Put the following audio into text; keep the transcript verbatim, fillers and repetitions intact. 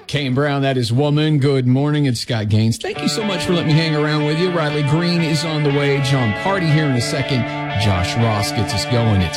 Kane Brown, that is Woman. Good morning. It's Scott Gaines. Thank you so much for letting me hang around with you. Riley Green is on the way. John Party here in a second. Josh Ross gets us going. It's